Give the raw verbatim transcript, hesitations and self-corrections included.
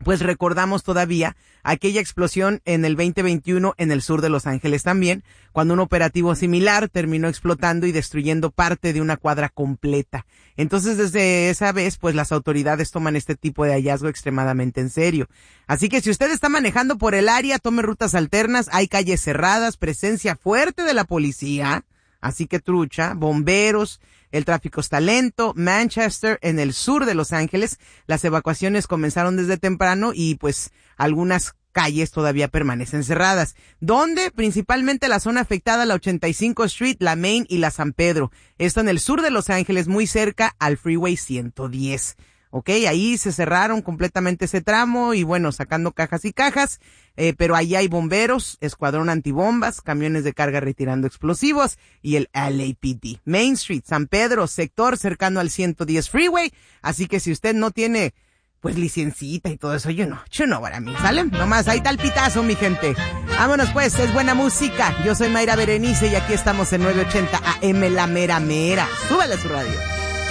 pues recordamos todavía aquella explosión en el veinte veintiuno en el sur de Los Ángeles también, cuando un operativo similar terminó explotando y destruyendo parte de una cuadra completa. Entonces, desde esa vez, pues las autoridades toman este tipo de hallazgo extremadamente en serio. Así que si usted está manejando por el área, tome rutas alternas, hay calles cerradas, presencia fuerte de la policía, así que trucha, bomberos. El tráfico está lento. Manchester, en el sur de Los Ángeles, las evacuaciones comenzaron desde temprano y pues algunas calles todavía permanecen cerradas. ¿Dónde? Principalmente la zona afectada, la ochenta y cinco Street, la Main y la San Pedro. Esto en el sur de Los Ángeles, muy cerca al Freeway ciento diez. Ok, ahí se cerraron completamente ese tramo y bueno, sacando cajas y cajas, eh, pero ahí hay bomberos, escuadrón antibombas, camiones de carga retirando explosivos y el L A P D. Main Street, San Pedro, sector cercano al ciento diez Freeway, así que si usted no tiene, pues, licencita y todo eso, yo no, yo no para mí, ¿sale? Nomás, ahí está el pitazo, mi gente. Vámonos pues, es buena música. Yo soy Mayra Berenice y aquí estamos en nueve ochenta A M La Mera Mera. Súbale a su radio.